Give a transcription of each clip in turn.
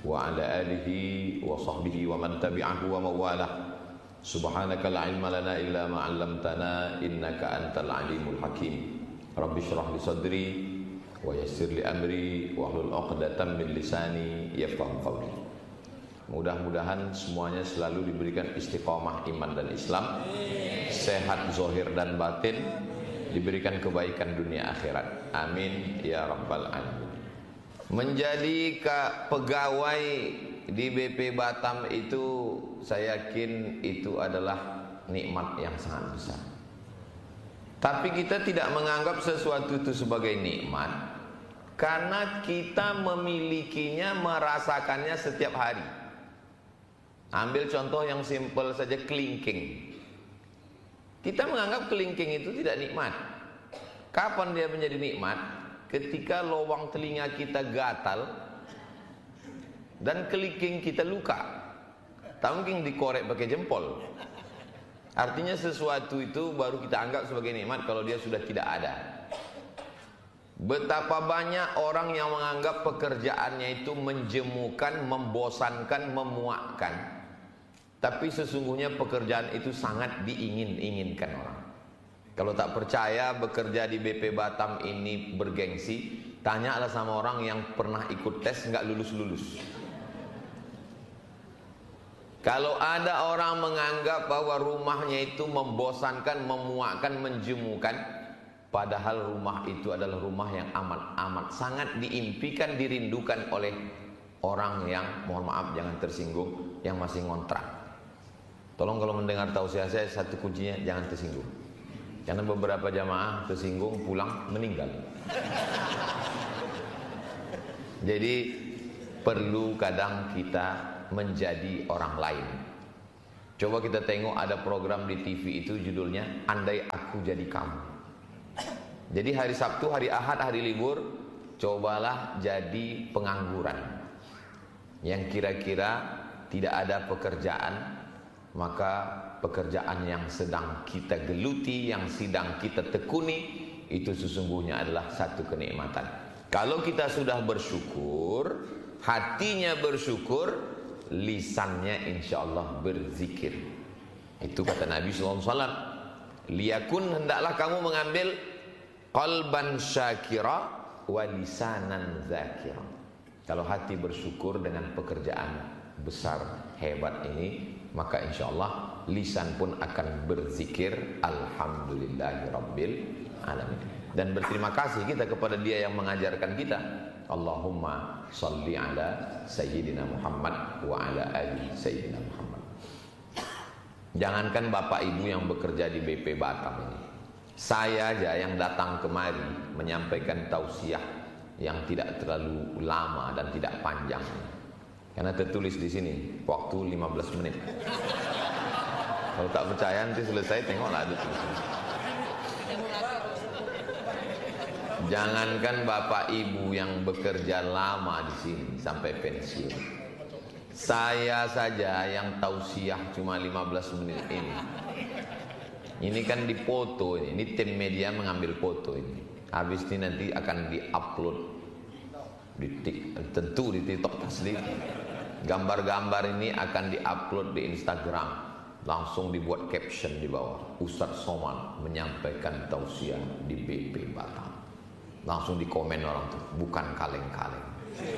wa ala alihi wa sahbihi wa man tabi'ahu wa mawalah. Subhanaka la ilma lana illa ma 'allamtana innaka antal alimul hakim. Rabbi shrah li sadri wa yassir li amri wa hlul 'uqdatam min lisani yafqahu qawli. Mudah-mudahan semuanya selalu diberikan istiqomah iman dan Islam, sehat zahir dan batin, diberikan kebaikan dunia akhirat. Amin ya rabbal alamin. Menjadi pegawai di BP Batam itu, saya yakin itu adalah nikmat yang sangat besar. Tapi kita tidak menganggap sesuatu itu sebagai nikmat karena kita memilikinya, merasakannya setiap hari. Ambil contoh yang simpel saja, kelingking. Kita menganggap kelingking itu tidak nikmat. Kapan dia menjadi nikmat? Ketika lubang telinga kita gatal dan kelingking kita luka. Tak mungkin dikorek pakai jempol. Artinya sesuatu itu baru kita anggap sebagai nikmat kalau dia sudah tidak ada. Betapa banyak orang yang menganggap pekerjaannya itu menjemukan, membosankan, memuakkan. Tapi sesungguhnya pekerjaan itu sangat diingin-inginkan orang. Kalau tak percaya bekerja di BP Batam ini bergengsi, tanyalah sama orang yang pernah ikut tes nggak lulus-lulus. Kalau ada orang menganggap bahwa rumahnya itu membosankan, memuakkan, menjemukan, padahal rumah itu adalah rumah yang amat sangat diimpikan, dirindukan oleh orang yang, mohon maaf jangan tersinggung, yang masih ngontrak. Tolong kalau mendengar tausiah saya, satu kuncinya jangan tersinggung. Karena beberapa jamaah tersinggung pulang meninggal. Jadi perlu kadang kita menjadi orang lain. Coba kita tengok ada program di TV itu judulnya Andai Aku Jadi Kamu. Jadi hari Sabtu, hari Ahad, hari libur, cobalah jadi pengangguran yang kira-kira tidak ada pekerjaan. Maka pekerjaan yang sedang kita geluti, yang sedang kita tekuni, itu sesungguhnya adalah satu kenikmatan. Kalau kita sudah bersyukur, hatinya bersyukur, lisannya insya Allah berzikir. Itu kata Nabi SAW, liyakun, hendaklah kamu mengambil qalban syakira wa lisanan zakira. Kalau hati bersyukur dengan pekerjaan besar hebat ini, maka insya Allah lisan pun akan berzikir alhamdulillahirabbil alamin. Dan berterima kasih kita kepada dia yang mengajarkan kita. Allahumma salli ala sayyidina Muhammad wa ala ali sayyidina Muhammad. Jangankan bapak ibu yang bekerja di BP Batam ini, saya aja yang datang kemari menyampaikan tausiah yang tidak terlalu lama dan tidak panjang. Karena tertulis di sini waktu 15 menit. Kalau tak percaya nanti selesai tengoklah ada tulisan. Jangankan bapak ibu yang bekerja lama di sini sampai pensiun. Saya saja yang tausiah cuma 15 menit ini. Ini kan dipoto ini tim media mengambil foto ini. Habis ini nanti akan diupload tentu di TikTok taslim. Gambar-gambar ini akan diupload di Instagram. Langsung dibuat caption di bawah, Ustadz Somad menyampaikan tausiah di BP Batam. Langsung di komen orang tuh, bukan kaleng-kaleng.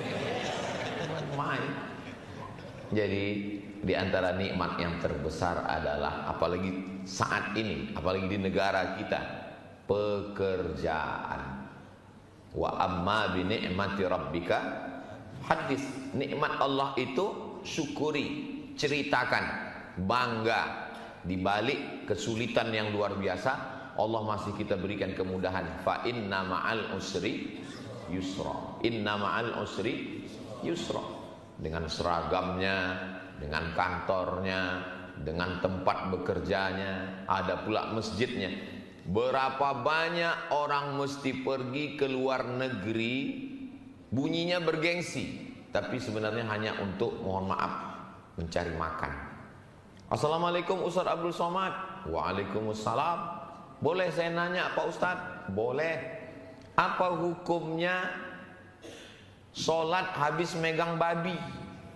Main. Jadi di antara nikmat yang terbesar adalah, apalagi saat ini, apalagi di negara kita, pekerjaan. Wa amma bi ni'mati rabbika hadis. Nikmat Allah itu syukuri, ceritakan, bangga. Di balik kesulitan yang luar biasa, Allah masih kita berikan kemudahan. Fa inna ma'al usri yusra. Inna ma'al usri yusra. Dengan seragamnya, dengan kantornya, dengan tempat bekerjanya, ada pula masjidnya. Berapa banyak orang mesti pergi ke luar negeri, bunyinya bergengsi, tapi sebenarnya hanya untuk, mohon maaf, mencari makan. Assalamualaikum Ustaz Abdul Somad. Waalaikumsalam. Boleh saya nanya Pak Ustaz? Boleh. Apa hukumnya sholat habis megang babi?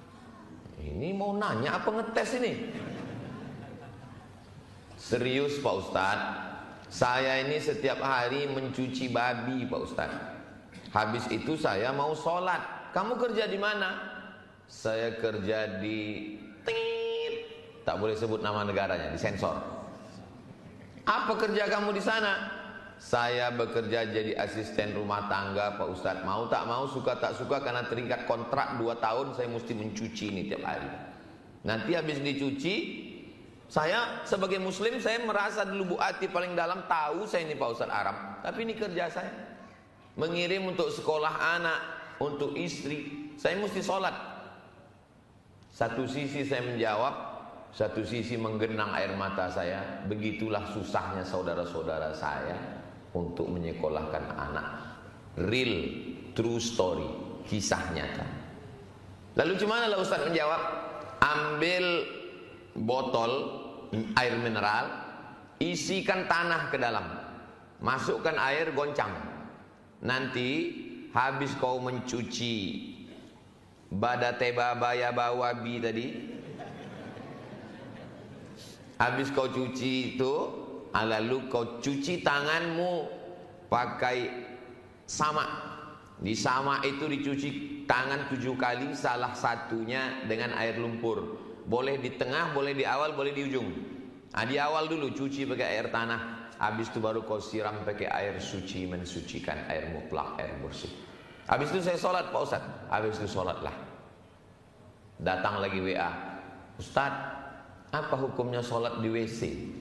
Ini mau nanya apa ngetes ini? Serius Pak Ustadz, saya ini setiap hari mencuci babi Pak Ustadz. Habis itu saya mau sholat. Kamu kerja di mana? Saya kerja di tit. Tak boleh sebut nama negaranya, disensor. Apa kerja kamu di sana? Saya bekerja jadi asisten rumah tangga Pak Ustadz. Mau tak mau, suka tak suka, karena terikat kontrak 2 tahun saya mesti mencuci ini tiap hari. Nanti habis dicuci, saya sebagai muslim, saya merasa di lubuk hati paling dalam, tahu saya ini Pak Ustadz Arab, tapi ini kerja saya. Mengirim untuk sekolah anak, untuk istri, saya mesti sholat. Satu sisi saya menjawab, satu sisi menggenang air mata saya. Begitulah susahnya saudara-saudara saya untuk menyekolahkan anak. Real, true story, kisah nyata. Lalu gimana lah Ustaz menjawab? Ambil botol air mineral, isikan tanah ke dalam, masukkan air, goncang. Nanti habis kau mencuci badateba baya bawabi tadi, habis kau cuci itu, lalu kau cuci tanganmu pakai sama. Di sama itu dicuci tangan 7 kali, salah satunya dengan air lumpur. Boleh di tengah, boleh di awal, boleh di ujung. Di awal dulu cuci pakai air tanah, habis itu baru kau siram pakai air suci, mensucikan, air mutlak, air bersih. Habis itu saya sholat Pak Ustadz. Habis itu sholatlah. Datang lagi WA, Ustadz, apa hukumnya sholat di WC?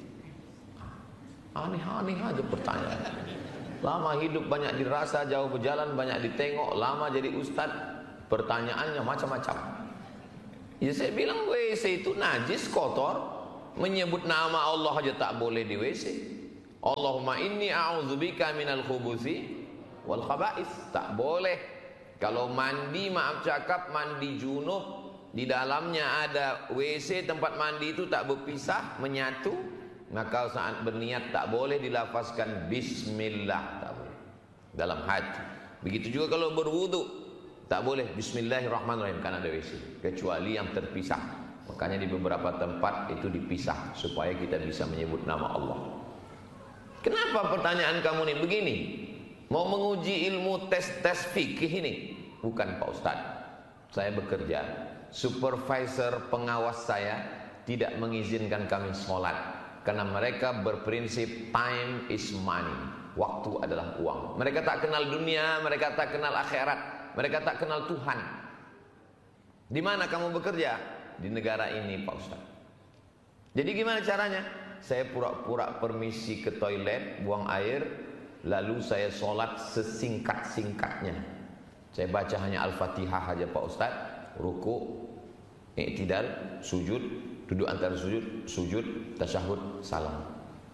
Aneh-aneh aja pertanyaan. Lama hidup banyak dirasa, jauh berjalan banyak ditengok, lama jadi ustadz, pertanyaannya macam-macam. Ya saya bilang WC itu najis, kotor, menyebut nama Allah aja tak boleh di WC. Allahumma inni a'udzubika minal khubuthi wal khaba'is, tak boleh. Kalau mandi, maaf cakap, mandi junub, di dalamnya ada WC, tempat mandi itu tak berpisah, menyatu, maka saat berniat tak boleh dilafazkan bismillah, tak boleh dalam hati. Begitu juga kalau berwudu, tak boleh bismillahirrahmanirrahim karena ada WC, kecuali yang terpisah. Makanya di beberapa tempat itu dipisah supaya kita bisa menyebut nama Allah. Kenapa pertanyaan kamu nih begini? Mau menguji ilmu tes fikih ini? Bukan Pak Ustadz. Saya bekerja, supervisor pengawas saya tidak mengizinkan kami sholat. Karena mereka berprinsip time is money, waktu adalah uang. Mereka tak kenal dunia, mereka tak kenal akhirat, mereka tak kenal Tuhan. Di mana kamu bekerja? Di negara ini Pak Ustaz. Jadi gimana caranya? Saya pura-pura permisi ke toilet, buang air, lalu saya sholat sesingkat-singkatnya. Saya baca hanya Al-Fatihah aja Pak Ustaz, ruku, i'tidal, sujud, duduk antara sujud, tasyahud, salam.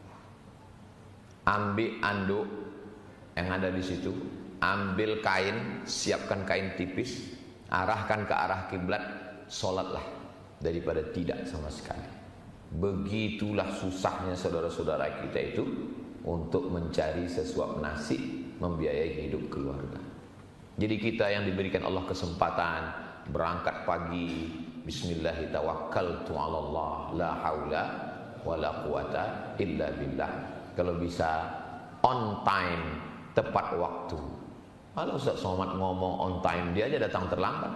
Ambil anduk yang ada di situ, ambil kain, siapkan kain tipis, arahkan ke arah kiblat, sholatlah daripada tidak sama sekali. Begitulah susahnya saudara-saudara kita itu untuk mencari sesuap nasi, membiayai hidup keluarga. Jadi kita yang diberikan Allah kesempatan berangkat pagi, bismillah tawakkaltu 'alallah la haula wala quwata illa billah. Kalau bisa on time, tepat waktu. Kalau Ustaz Somad ngomong on time, dia aja datang terlambat.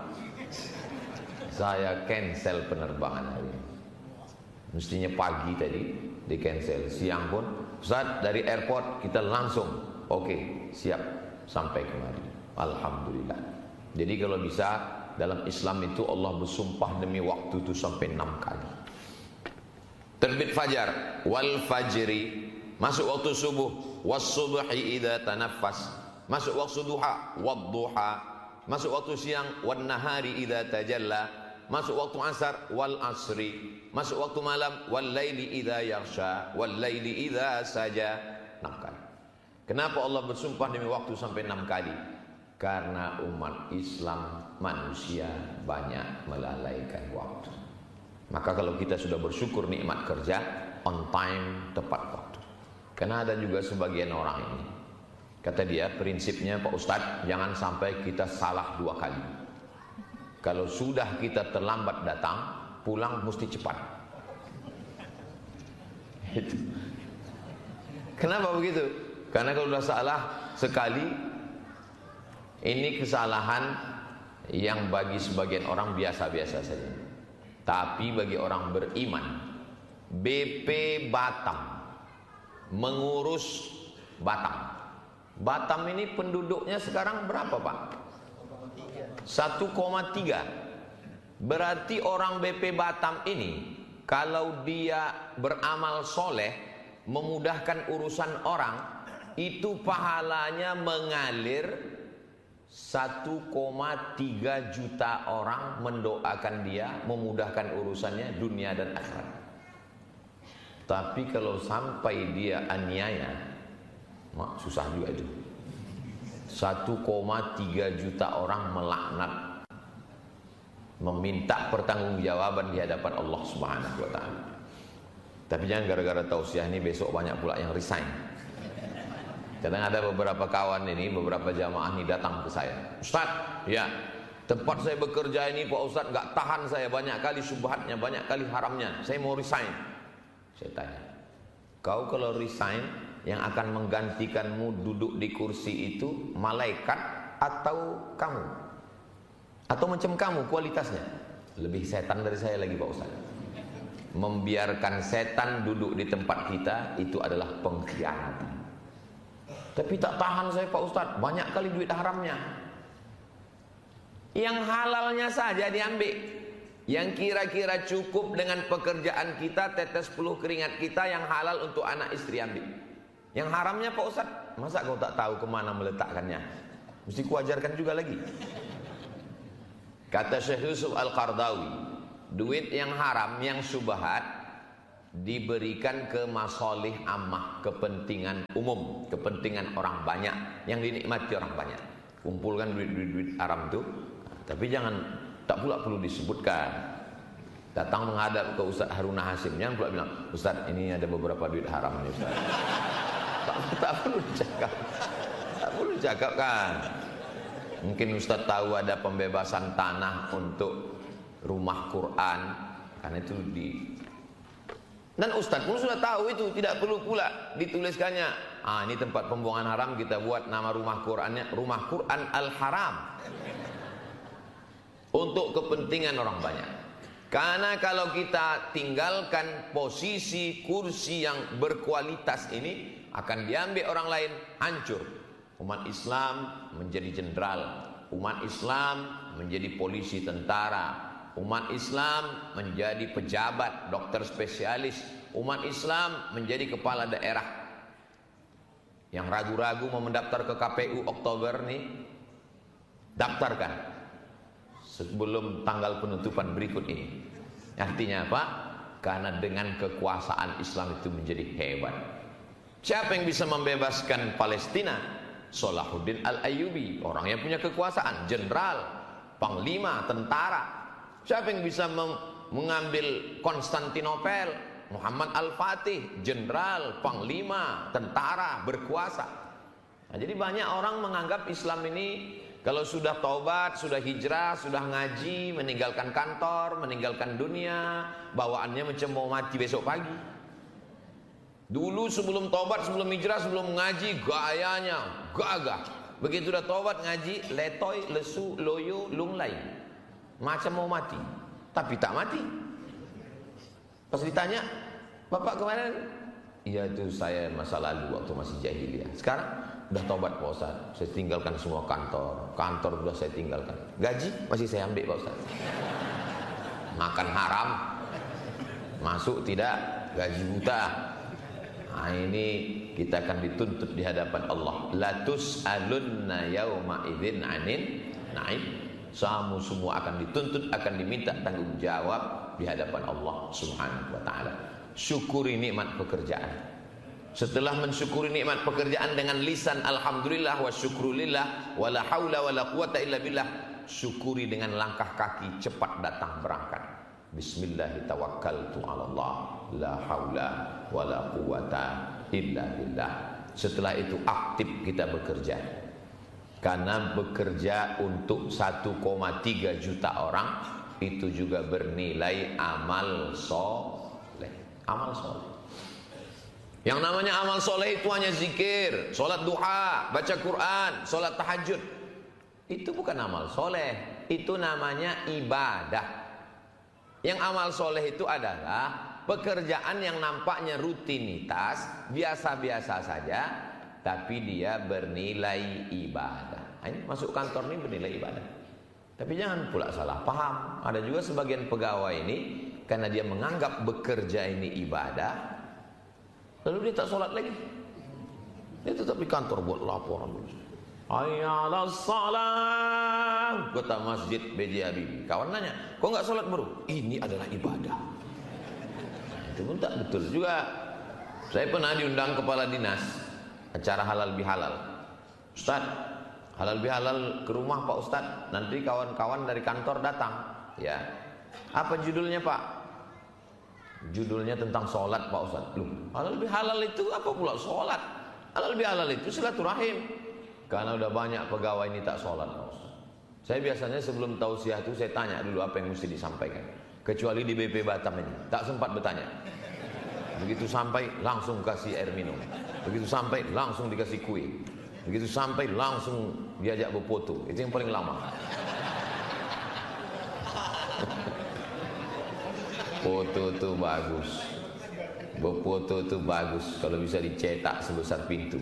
Saya cancel penerbangan hari ini. Mestinya pagi tadi di cancel, siang pun Ustaz dari airport kita langsung oke, siap sampai kemari. Alhamdulillah. Jadi kalau bisa, dalam Islam itu Allah bersumpah demi waktu itu sampai 6 kali. Terbit fajar, wal fajri, masuk waktu subuh, was subhi idza tanaffas, masuk waktu duha, wad duha, masuk waktu siang, wan nahari idza tajalla, masuk waktu asar, wal asri, masuk waktu malam, wal laili idza yaghsha, wal laili idza saja. 6 kali. Kenapa Allah bersumpah demi waktu sampai 6 kali? Karena umat Islam, manusia banyak melalaikan waktu. Maka kalau kita sudah bersyukur nikmat kerja, on time, tepat waktu. Karena ada juga sebagian orang ini, kata dia prinsipnya Pak Ustadz, jangan sampai kita salah 2 kali. Kalau sudah kita terlambat datang, pulang mesti cepat. Itu. Kenapa begitu? Karena kalau sudah salah sekali, ini kesalahan yang bagi sebagian orang biasa-biasa saja. Tapi bagi orang beriman, BP Batam mengurus Batam. Batam ini penduduknya sekarang berapa, Pak? 1,3. Berarti orang BP Batam ini kalau dia beramal soleh, memudahkan urusan orang, itu pahalanya mengalir. 1,3 juta orang mendoakan dia, memudahkan urusannya dunia dan akhirat. Tapi kalau sampai dia aniaya, susah juga itu. 1,3 juta orang melaknat, meminta pertanggungjawaban di hadapan Allah Subhanahu wa taala. Tapi jangan gara-gara tausiah ini besok banyak pula yang resign. Kadang ada beberapa kawan ini, beberapa jamaah ini datang ke saya, Ustaz, ya tempat saya bekerja ini Pak Ustaz nggak tahan saya, banyak kali syubhatnya, banyak kali haramnya, saya mau resign. Saya tanya, kau kalau resign, yang akan menggantikanmu duduk di kursi itu malaikat atau kamu? Atau macam kamu kualitasnya? Lebih setan dari saya lagi Pak Ustaz. Membiarkan setan duduk di tempat kita itu adalah pengkhianatan. Tapi tak tahan saya Pak Ustaz, banyak kali duit haramnya. Yang halalnya saja diambil. Yang kira-kira cukup dengan pekerjaan kita, tetes peluh keringat kita yang halal untuk anak istri ambil. Yang haramnya Pak Ustaz, masa kau tak tahu kemana meletakkannya? Mesti kuajarkan juga lagi. Kata Syekh Yusuf Al-Qardawi, duit yang haram, yang syubhat diberikan ke masalih ammah, kepentingan umum, kepentingan orang banyak, yang dinikmati orang banyak. Kumpulkan duit haram itu, tapi jangan, tak pula perlu disebutkan. Datang menghadap ke Ustaz Haruna Hasim, jangan pula bilang, Ustaz ini ada beberapa duit haram nih Ustaz. Tak perlu dicakap, tak perlu cakap kan. Mungkin Ustaz tahu ada pembebasan tanah untuk rumah Quran, karena itu dan Ustaz pun sudah tahu itu, tidak perlu pula dituliskannya. Ini tempat pembuangan haram, kita buat nama rumah Qurannya Rumah Quran Al-Haram. Untuk kepentingan orang banyak. Karena kalau kita tinggalkan posisi kursi yang berkualitas ini, akan diambil orang lain, hancur. Umat Islam menjadi jenderal, umat Islam menjadi polisi, tentara, umat Islam menjadi pejabat, dokter spesialis, umat Islam menjadi kepala daerah. Yang ragu-ragu mau mendaftar ke KPU Oktober nih, daftarkan sebelum tanggal penutupan berikut ini. Artinya apa? Karena dengan kekuasaan Islam itu menjadi hebat. Siapa yang bisa membebaskan Palestina? Salahuddin Al-Ayyubi, orang yang punya kekuasaan, jenderal, panglima, tentara. Siapa yang bisa mengambil Konstantinopel? Muhammad Al-Fatih, jenderal, panglima, tentara, berkuasa. Nah, jadi banyak orang menganggap Islam ini kalau sudah taubat, sudah hijrah, sudah ngaji, meninggalkan kantor, meninggalkan dunia, bawaannya macam mau mati besok pagi. Dulu sebelum taubat, sebelum hijrah, sebelum ngaji, gayanya gagah. Begitu udah taubat, ngaji, letoy, lesu, loyo, lunglai, macam mau mati, tapi tak mati. Pas ditanya, Bapak kemarin? Iya itu saya masa lalu waktu masih jahiliyah. Sekarang udah taubat Pak Ustaz, saya tinggalkan semua kantor sudah saya tinggalkan. Gaji masih saya ambil Pak Ustaz. Makan haram, masuk tidak, gaji buta. Nah ini kita akan dituntut di hadapan Allah. Latus alunna yauma idzin anin naim. Kamu semua akan dituntut, akan diminta tanggung jawab di hadapan Allah Subhanahu wa taala. Syukuri nikmat pekerjaan. Setelah mensyukuri nikmat pekerjaan dengan lisan alhamdulillah wa syukrulillah wala haula wala quwata illa billah, syukuri dengan langkah kaki cepat datang berangkat. Bismillahirrahmanirrahim. Allah, la haula wala quwata illa billah. Setelah itu aktif kita bekerja. Karena bekerja untuk 1,3 juta orang itu juga bernilai amal soleh. Amal soleh. Yang namanya amal soleh itu hanya zikir, sholat duha, baca Quran, sholat tahajud. Itu bukan amal soleh, itu namanya ibadah. Yang amal soleh itu adalah pekerjaan yang nampaknya rutinitas, biasa-biasa saja, tapi dia bernilai ibadah. Ini masuk kantor ini bernilai ibadah. Tapi jangan pula salah paham. Ada juga sebagian pegawai ini karena dia menganggap bekerja ini ibadah, lalu dia tak sholat lagi. Dia tetap di kantor buat laporan. Hayya 'alas shalah. Kota masjid B.J. Habibie. Kawan nanya, kok nggak sholat bro? Ini adalah ibadah. Itu pun tak betul juga. Saya pernah diundang kepala dinas acara halal bihalal. Ustaz, halal bihalal ke rumah Pak Ustaz. Nanti kawan-kawan dari kantor datang. Ya. Apa judulnya Pak? Judulnya tentang sholat Pak Ustaz. Loh, halal bihalal itu apa pula sholat? Halal bihalal itu silaturahim. Karena udah banyak pegawai ini tak sholat Pak Ustaz. Saya biasanya sebelum tausiah itu saya tanya dulu apa yang mesti disampaikan. Kecuali di BP Batam ini, tak sempat bertanya. Begitu sampai langsung kasih air minum. Begitu sampai langsung dikasih kue. Begitu sampai langsung diajak berfoto. Itu yang paling lama. Foto tuh bagus. Berfoto tuh bagus kalau bisa dicetak sebesar pintu.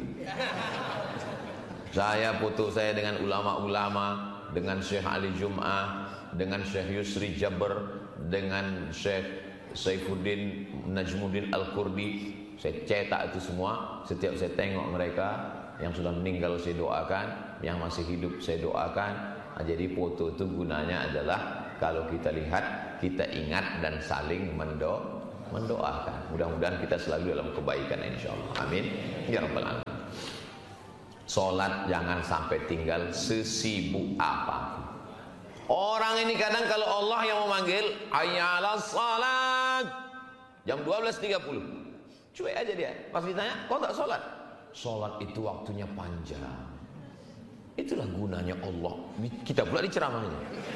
Saya foto saya dengan ulama-ulama, dengan Syekh Ali Jum'ah, dengan Syekh Yusri Jabr, dengan Syekh Saifuddin Najmuddin Al-Qurdi. Saya cetak itu semua. Setiap saya tengok mereka, yang sudah meninggal saya doakan, yang masih hidup saya doakan. Jadi foto itu gunanya adalah kalau kita lihat, kita ingat dan saling mendoakan. Mudah-mudahan kita selalu dalam kebaikan insyaallah. Amin ya rabbal alamin. Sholat jangan sampai tinggal sesibuk apapun. Orang ini kadang kalau Allah yang memanggil hayya 'alas shalat jam 12.30, cuek aja dia. Pas ditanya, kok tak sholat? Sholat itu waktunya panjang. Itulah gunanya Allah. Kita pula diceramahnya.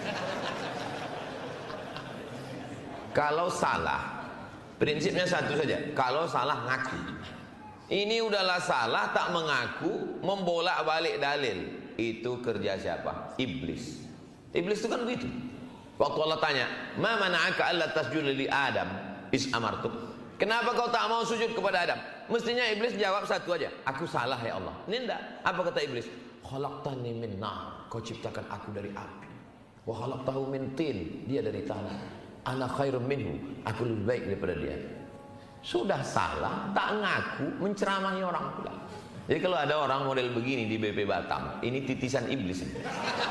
Kalau salah, prinsipnya satu saja. Kalau salah ngaku. Ini udahlah salah, tak mengaku, membolak-balik dalil. Itu kerja siapa? Iblis. Iblis itu kan begitu. Waktu Allah tanya, "Ma mana'aka alla tasjuda li Adam is amartuk?" Kenapa kau tak mau sujud kepada Adam? Mestinya Iblis jawab satu aja, "Aku salah ya Allah." Ini enggak. Apa kata Iblis? "Khalaqtani min nar." Kau ciptakan aku dari api. Wa khalaqtahu min tin. Dia dari tanah. Ana khairum minhu. Aku lebih baik daripada dia. Sudah salah, tak ngaku, menceramahi orang pula. Jadi kalau ada orang model begini di BP Batam, ini titisan iblis ini.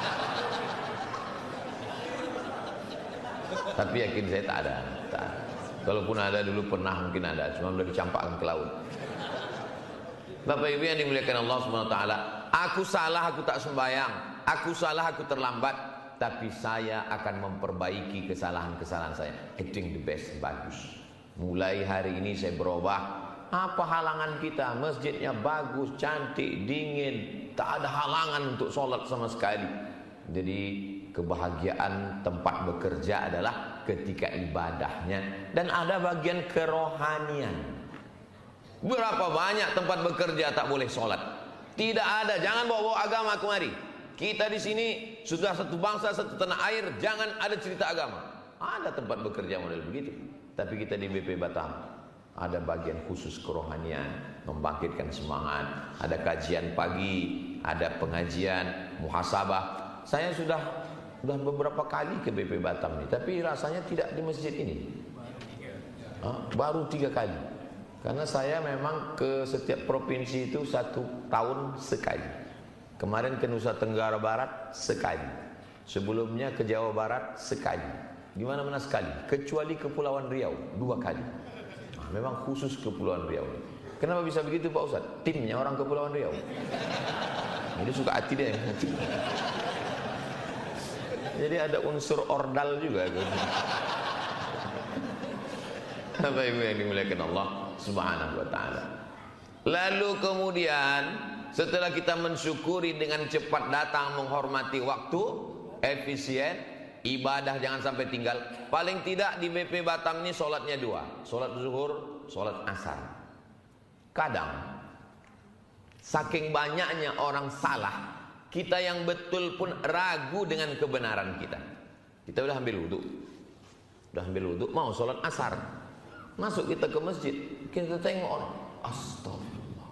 Tapi yakin saya tak ada. Kalaupun ada dulu pernah mungkin ada, cuma sudah dicampakkan ke laut. Bapak Ibu yang dimuliakan Allah SWT, aku salah, aku tak sembahyang. Aku salah, aku terlambat. Tapi saya akan memperbaiki kesalahan-kesalahan saya. Itu yang the best, bagus. Mulai hari ini saya berubah. Apa halangan kita? Masjidnya bagus, cantik, dingin, tak ada halangan untuk sholat sama sekali. Jadi kebahagiaan tempat bekerja adalah ketika ibadahnya. Dan ada bagian kerohanian. Berapa banyak tempat bekerja tak boleh sholat? Tidak ada. Jangan bawa agama kemari. Kita di sini sudah satu bangsa, satu tanah air. Jangan ada cerita agama. Ada tempat bekerja model begitu. Tapi kita di BP Batam ada bagian khusus kerohanian, membangkitkan semangat. Ada kajian pagi, ada pengajian, muhasabah. Saya sudah beberapa kali ke BP Batam ini, tapi rasanya tidak di masjid ini. Baru 3 kali. Karena saya memang ke setiap provinsi itu 1 tahun sekali. Kemarin ke Nusa Tenggara Barat sekali. Sebelumnya ke Jawa Barat sekali. Di mana-mana sekali, kecuali Kepulauan Riau 2 kali. Memang khusus Kepulauan Riau. Kenapa bisa begitu Pak Ustaz? Timnya orang Kepulauan Riau. Jadi suka hati dia. Jadi ada unsur ordal juga. Bapak Ibu yang dimuliakan Allah Subhanahu wa taala. Lalu kemudian Setelah kita mensyukuri dengan cepat datang, menghormati waktu, efisien, ibadah jangan sampai tinggal. Paling tidak di BP Batam ini sholatnya 2, sholat zuhur, sholat asar. Kadang saking banyaknya orang salah, kita yang betul pun ragu dengan kebenaran kita. Kita udah ambil wudhu, mau sholat asar, masuk kita ke masjid, kita tengok orang, astagfirullah,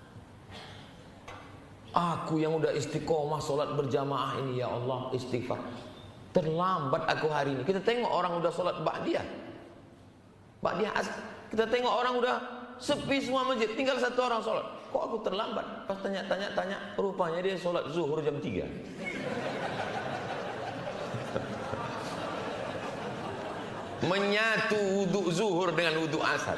aku yang udah istiqomah sholat berjamaah ini, ya Allah, istighfar, terlambat aku hari ini. Kita tengok orang udah sholat ba'diyah asar, kita tengok orang udah sepi semua masjid, tinggal 1 orang sholat. Kok aku terlambat? Pas tanya, rupanya dia sholat zuhur jam 3. Menyatu wudhu zuhur dengan wudhu asar.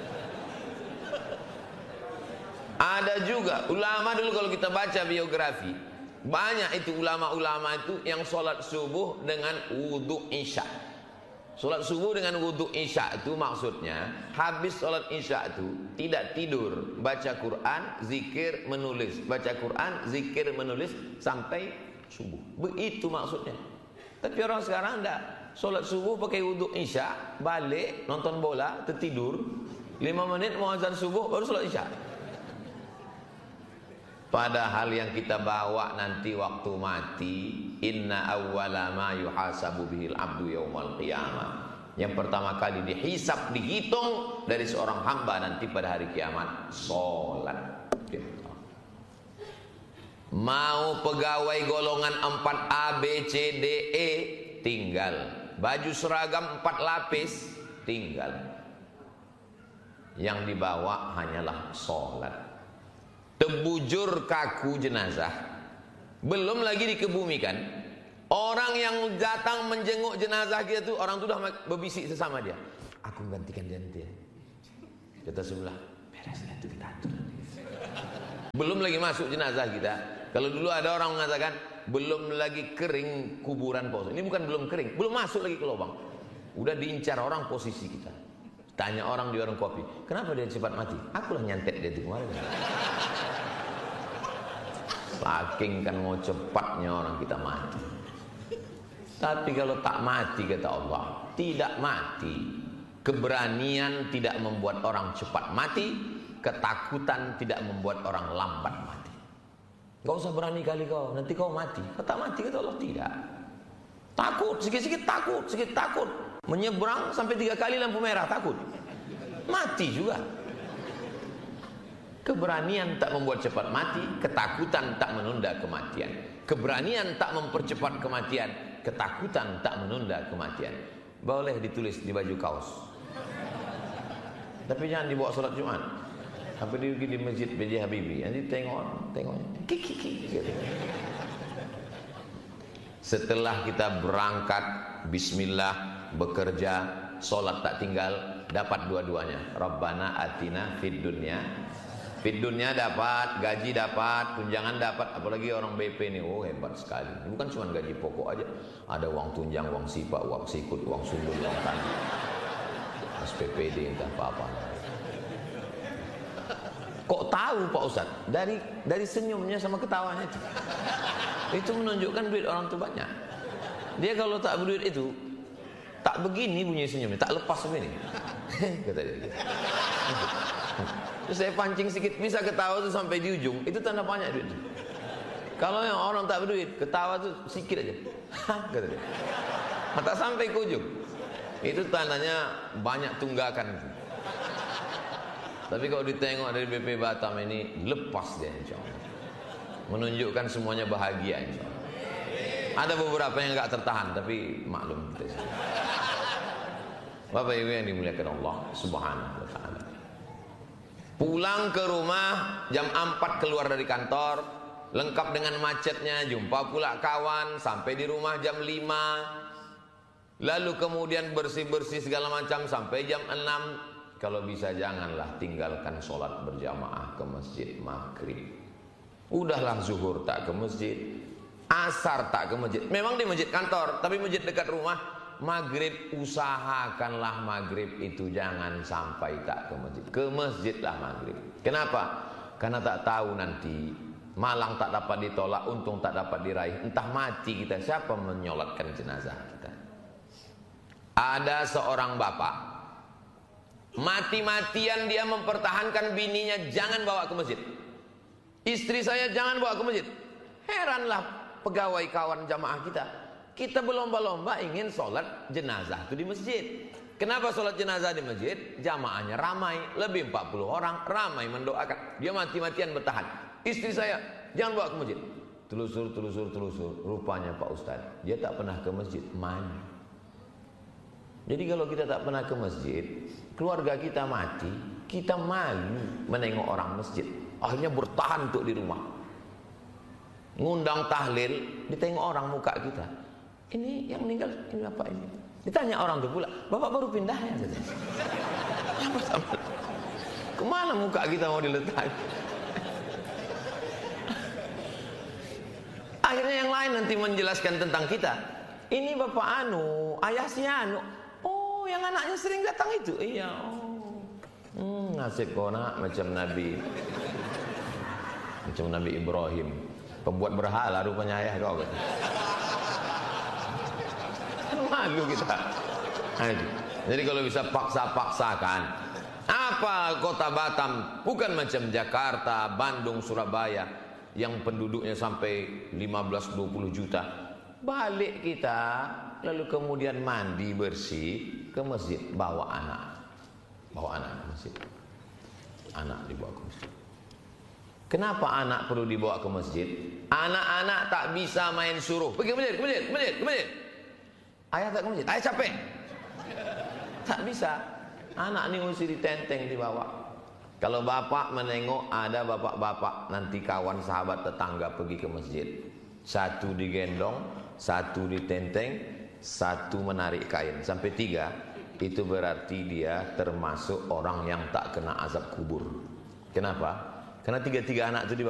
Ada juga ulama dulu, kalau kita baca biografi, banyak itu ulama-ulama itu yang sholat subuh dengan wudhu isya. Sholat subuh dengan wudhu isya itu maksudnya habis sholat isya itu tidak tidur, baca Quran, zikir, menulis, baca Quran, zikir, menulis sampai subuh. Begitu maksudnya. Tapi orang sekarang enggak, sholat subuh pakai wudhu isya, balik nonton bola, tertidur, 5 menit mau azan subuh baru sholat isya. Padahal yang kita bawa nanti waktu mati, inna awwala ma yuhasabu bihil abdu yaumal qiyamah. Yang pertama kali dihisab, dihitung dari seorang hamba nanti pada hari kiamat, sholat. Mau pegawai golongan 4A, B, C, D, E, tinggal. Baju seragam 4 lapis, tinggal. Yang dibawa hanyalah sholat. Terbujur kaku jenazah, belum lagi dikebumikan. Orang yang datang menjenguk jenazah kita tuh, orang tuh udah berbisik sesama dia, aku gantikan dia nanti ya. Kata sebelah, beres itu kita atur. Belum lagi masuk jenazah kita. Kalau dulu ada orang mengatakan belum lagi kering kuburan pos. Ini bukan belum kering, belum masuk lagi ke lubang, udah diincar orang posisi kita. Tanya orang di warung kopi, kenapa dia cepat mati? Akulah nyantet dia itu kemarin. Saking kan mau cepatnya orang kita mati. Tapi kalau tak mati, kata Allah, tidak mati. Keberanian tidak membuat orang cepat mati, ketakutan tidak membuat orang lambat mati. Gak usah berani kali kau, nanti kau mati. Kau tak mati, kata Allah, tidak. Takut, sikit-sikit takut. Menyeberang sampai 3 kali lampu merah, takut. Mati juga. Keberanian tak membuat cepat mati, ketakutan tak menunda kematian. Keberanian tak mempercepat kematian, ketakutan tak menunda kematian. Boleh ditulis di baju kaos. Tapi jangan dibawa sholat Jumat. Apa di masjid B.J. Habibie, nanti tengoknya. Gitu. Setelah kita berangkat, bismillah, bekerja, sholat tak tinggal, dapat dua-duanya. Rabbana atina fid dunya. Fid dunya dapat, gaji dapat, tunjangan dapat. Apalagi orang BP ini, oh hebat sekali. Bukan cuma gaji pokok aja, ada uang tunjang, uang sipa, uang sikut, uang sundul, uang tani, SPPD, entah apa-apa. Kok tahu Pak Ustadz? Dari senyumnya sama ketawanya itu. Itu menunjukkan duit orang itu banyak. Dia kalau tak berduit itu, tak begini bunyi senyumnya, tak lepas begini. Kata dia gitu. Terus saya pancing sedikit, bisa ketawa tuh sampai di ujung, itu tanda banyak duit. Kalau yang orang tak berduit, ketawa tuh sedikit aja. Kata dia. Tak sampai ke ujung. Itu tandanya banyak tunggakan. Tapi kalau ditengok dari BP Batam ini, lepas dia insya Allah. Menunjukkan semuanya bahagia insya Allah. Ada beberapa yang enggak tertahan, tapi maklum. Bapak Ibu yang dimuliakan Allah Subhanahu wa ta'ala. Pulang ke rumah jam 4 keluar dari kantor, lengkap dengan macetnya, jumpa pula kawan, sampai di rumah jam 5. Lalu kemudian bersih-bersih segala macam sampai jam 6. Kalau bisa janganlah tinggalkan sholat berjamaah ke masjid maghrib. Udahlah zuhur tak ke masjid, asar tak ke masjid. Memang di masjid kantor, tapi masjid dekat rumah. Maghrib usahakanlah maghrib itu jangan sampai tak ke masjid. Ke masjidlah maghrib. Kenapa? Karena tak tahu nanti Malang tak dapat ditolak, untung tak dapat diraih. Entah mati kita, siapa menyolatkan jenazah kita? Ada seorang bapak, mati-matian dia mempertahankan bininya, jangan bawa ke masjid. Istri saya jangan bawa ke masjid. Heranlah pegawai kawan jamaah kita. Kita berlomba-lomba ingin sholat jenazah itu di masjid. Kenapa sholat jenazah di masjid? Jamaahnya ramai, lebih 40 orang, ramai mendoakan. Dia mati-matian bertahan. Istri saya, jangan bawa ke masjid. Telusur. Rupanya Pak Ustadz, dia tak pernah ke masjid, malu. Jadi kalau kita tak pernah ke masjid, keluarga kita mati, kita malu menengok orang masjid. Akhirnya bertahan untuk di rumah. Ngundang tahlil, ditengok orang muka kita. Ini yang meninggal, ini apa ini? Ditanya orang itu pula, bapak baru pindah ya? Kemana muka kita mau diletakkan? Akhirnya yang lain nanti menjelaskan tentang kita. Ini bapak anu, ayah si anu. Oh, yang anaknya sering datang itu. Iya. Oh. Nasib kau nak macam Nabi Ibrahim. Pembuat berhala rupanya ayah kau. Malu kita. Jadi kalau bisa paksa-paksakan. Apa kota Batam? Bukan macam Jakarta, Bandung, Surabaya yang penduduknya sampai 15-20 juta. Balik kita, lalu kemudian mandi bersih ke masjid, bawa anak ke masjid. Anak dibawa ke masjid. Kenapa anak perlu dibawa ke masjid? Anak-anak tak bisa main suruh. Pergi ke masjid. Ayah tak ke masjid, ayah capek. Tak bisa. Anak ni mesti ditenteng dibawa. Kalau bapak menengok ada bapak-bapak nanti kawan sahabat tetangga pergi ke masjid. Satu digendong, satu ditenteng, satu menarik kain. Sampai 3, itu berarti dia termasuk orang yang tak kena azab kubur. Kenapa? Karena 3 anak itu